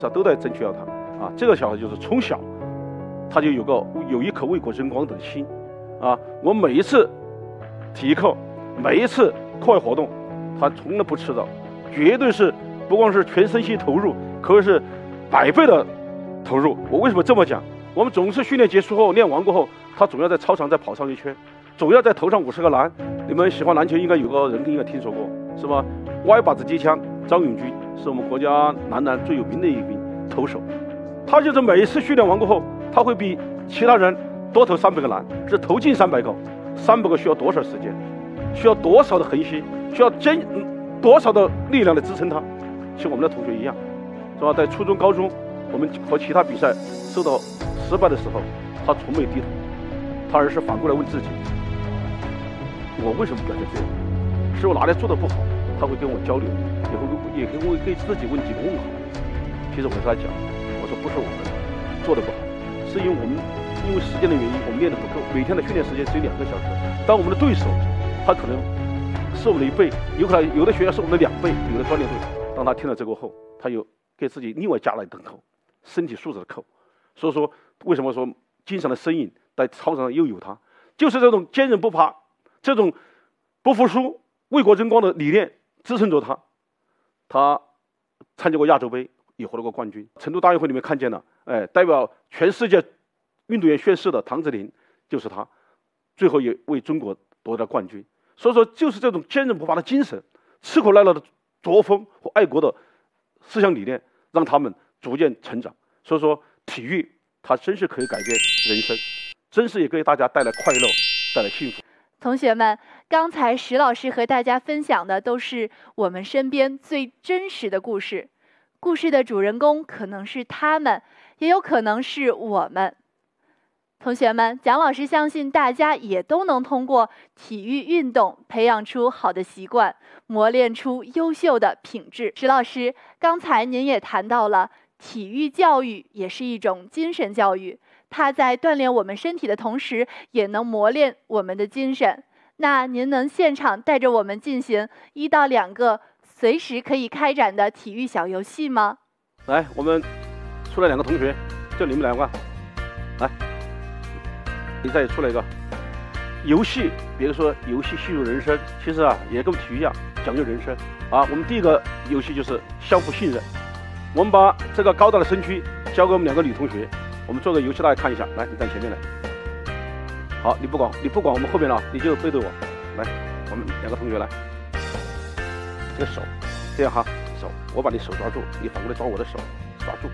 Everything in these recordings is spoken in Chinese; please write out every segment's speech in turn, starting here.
都在争取要他啊。这个小孩就是从小他就有一颗为国争光的心啊。我每一次体育课，每一次课外活动，他从来不迟到，绝对是不光是全身心投入，可以是100倍的投入。我为什么这么讲？我们总是训练结束后，练完过后，他总要在操场再跑上一圈，总要再投上50个篮。你们喜欢篮球，应该有个人应该听说过，是吧？歪把子机枪张永军是我们国家男篮最有名的一名投手，他就是每一次训练完过后，他会比其他人多投300个篮，是投进300个，300个需要多少时间？需要多少的恒心？需要多少的力量来支撑他？像我们的同学一样，是吧？在初中、高中，我们和其他比赛受到失败的时候，他从没低头，他而是反过来问自己：我为什么表现这样？是我哪里做的不好？他会跟我交流，也会给自己问几个问号。其实我跟他讲，我说不是我们做的不好，是因为时间的原因，我们练得不够，每天的训练时间只有2个小时。当我们的对手，他可能是我们的1倍，有的学校是我们的2倍，有的教练队。当他听了这个后，他又给自己另外加了一等扣，身体素质的扣。所以说，为什么说经常的身影在操场上又有他，就是这种坚韧不拔，这种不服输、为国争光的理念支撑着他。他参加过亚洲杯，也获得过冠军。成都大运会里面看见了，代表全世界运动员宣誓的唐子霖就是他，最后也为中国夺得冠军。所以说，就是这种坚韧不拔的精神，吃苦耐劳的作风和爱国的思想理念，让他们逐渐成长。所以说，体育它真是可以改变人生，真是也给大家带来快乐，带来幸福。 同学们，刚才石老师和大家分享的都是我们身边最真实的故事，故事的主人公可能是他们，也有可能是我们。同学们，蒋老师相信大家也都能通过体育运动培养出好的习惯，磨练出优秀的品质。石老师，刚才您也谈到了体育教育也是一种精神教育，它在锻炼我们身体的同时，也能磨练我们的精神。那您能现场带着我们进行1到2个随时可以开展的体育小游戏吗？ 来，我们出来2个同学，就你们2个，来，你再出来一个游戏，比如说游戏戏入人生，其实也跟体育一样讲究人生啊。我们第一个游戏就是相互信任，我们把这个高大的身躯交给我们2个女同学。我们做个游戏，大家看一下。来，你站前面来。好，你不管我们后面了，你就背对我。来，我们2个同学来。这个手，这样哈，手，我把你手抓住，你反过来抓我的手，抓住。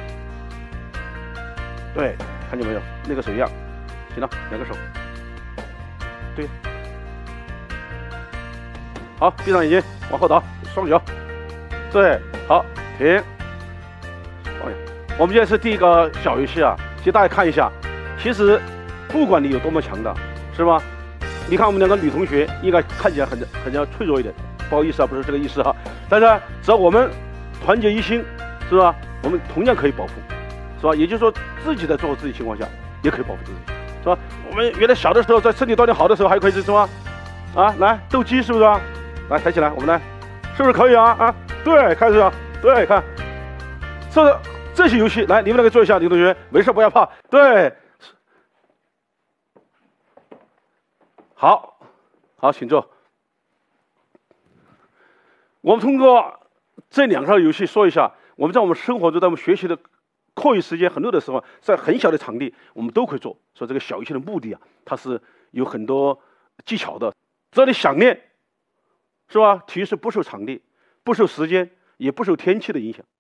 对，看见没有？那个手一样。行了，2个手。对。好，闭上眼睛，往后倒，双脚。对，好，停。我们现在是第一个小游戏其实大家看一下，其实不管你有多么强大，是吧？你看我们2个女同学应该看起来很脆弱一点，不好意思不是这个意思但是只要我们团结一心，是吧？我们同样可以保护，是吧？也就是说，自己在做好自己情况下，也可以保护自己，是吧？我们原来小的时候，在身体锻炼好的时候，还可以是什么来斗鸡，是不是来抬起来，我们来，是不是可以对，开始对，看，是不是？这些游戏，来，你们2个做一下，女同学，没事不要怕。对，好，请坐。我们通过这2个游戏说一下，我们在我们生活中，在我们学习的课余时间很多的时候，在很小的场地，我们都可以做。所以这个小游戏的目的它是有很多技巧的。只要你想练，是吧？体育是不受场地、不受时间，也不受天气的影响。